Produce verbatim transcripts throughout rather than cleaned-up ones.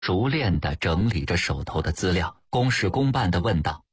熟练地整理着手头的资料，公事公办地问道：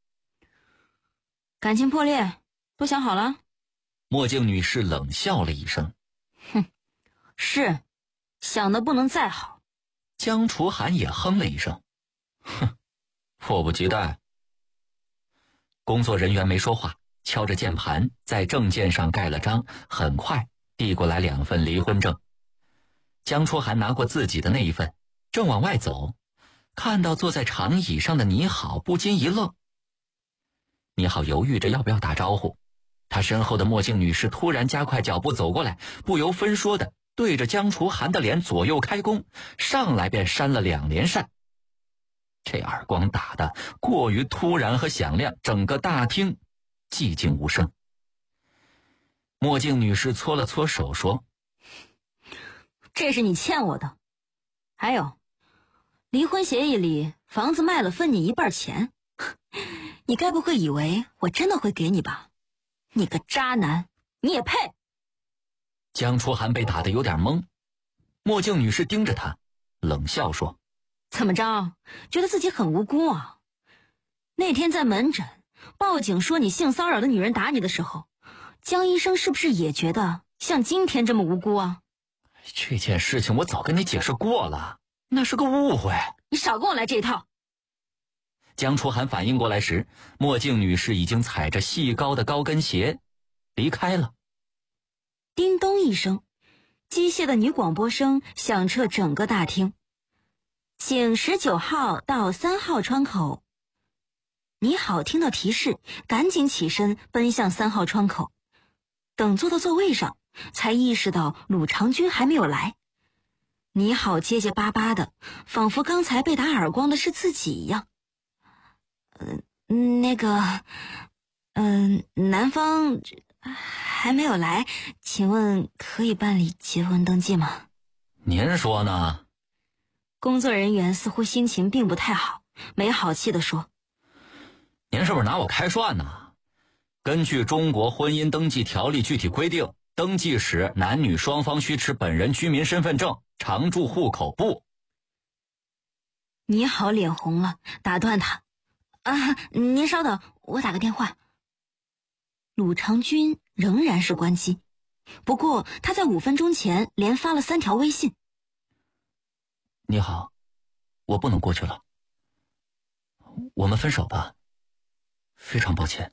感情破裂都想好了？ 墨镜女士冷笑了一声： 哼，是，想的不能再好。 江楚寒也哼了一声：哼，迫不及待。工作人员没说话，敲着键盘在证件上盖了章，很快递过来两份离婚证。江楚寒拿过自己的那一份，正往外走，看到坐在长椅上的倪好，不禁一愣。倪好犹豫着要不要打招呼，他身后的墨镜女士突然加快脚步走过来，不由分说的对着江楚寒的脸左右开弓，上来便扇了两连扇。这耳光打得过于突然和响亮，整个大厅寂静无声。墨镜女士搓了搓手说： 这是你欠我的。还有，离婚协议里房子卖了分你一半钱，你该不会以为我真的会给你吧？你个渣男，你也配！ 江楚寒被打得有点懵，墨镜女士盯着他，冷笑说： 怎么着，觉得自己很无辜啊？那天在门诊报警说你性骚扰的女人打你的时候，江医生是不是也觉得像今天这么无辜啊？ 这件事情我早跟你解释过了，那是个误会。 你少跟我来这一套。 江楚寒反应过来时，墨镜女士已经踩着细高的高跟鞋离开了。 叮咚一声，机械的女广播声响彻整个大厅。请十九号到三号窗口。你好，听到提示，赶紧起身奔向三号窗口。等坐到座位上，才意识到鲁长君还没有来。你好，结结巴巴的，仿佛刚才被打耳光的是自己一样。嗯、呃，那个，嗯、呃，男方还没有来，请问可以办理结婚登记吗？ 您说呢？ 工作人员似乎心情并不太好，没好气地说： 您是不是拿我开涮呢？根据中国婚姻登记条例具体规定，登记时男女双方需持本人居民身份证，常住户口簿。 你好，脸红了，打断他：啊，您稍等，我打个电话。鲁长君仍然是关机，不过他在五分钟前连发了三条微信。 你好，我不能过去了，我们分手吧，非常抱歉，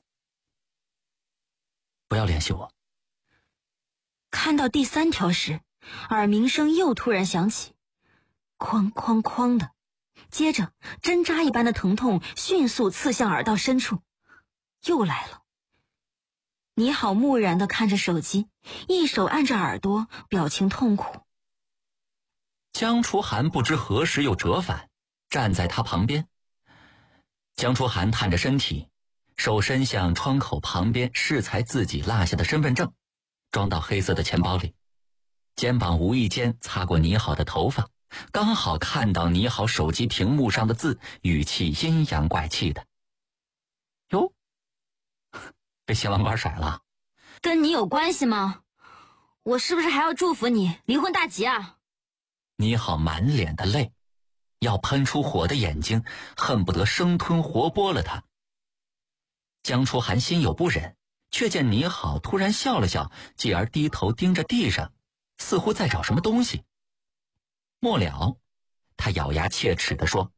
不要联系我。 看到第三条时，耳鸣声又突然响起，哐哐哐的，接着针扎一般的疼痛迅速刺向耳道深处。又来了。你好，木然地看着手机，一手按着耳朵，表情痛苦。 江楚寒不知何时又折返，站在他旁边。江楚寒探着身体，手伸向窗口旁边适才自己落下的身份证，装到黑色的钱包里。肩膀无意间擦过倪好的头发，刚好看到倪好手机屏幕上的字，语气阴阳怪气的。哟，被新郎官甩了？ 跟你有关系吗？我是不是还要祝福你离婚大吉啊？ 倪好满脸的泪，要喷出火的眼睛恨不得生吞活剥了他。江楚寒心有不忍，却见倪好突然笑了笑，继而低头盯着地上，似乎在找什么东西。末了，他咬牙切齿地说：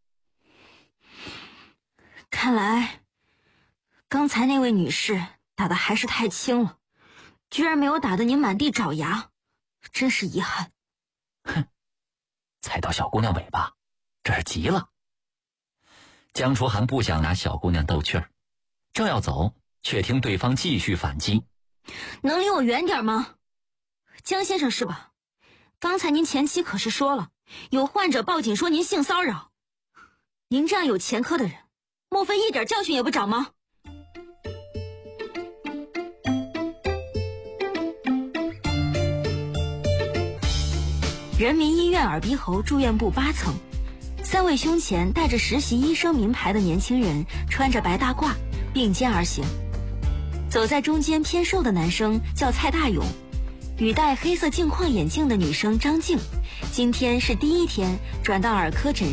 看来刚才那位女士打得还是太轻了，居然没有打得您满地找牙，真是遗憾。 哼，踩到小姑娘尾巴，这是急了。江楚寒不想拿小姑娘逗趣儿，正要走，却听对方继续反击： 能离我远点吗？江先生是吧？刚才您前妻可是说了，有患者报警说您性骚扰，您这样有前科的人，莫非一点教训也不长吗？人民医院耳鼻喉住院部八层，三位胸前带着实习医生名牌的年轻人穿着白大褂并肩而行。走在中间偏瘦的男生叫蔡大勇，与戴黑色镜框眼镜的女生张静，今天是第一天转到耳科诊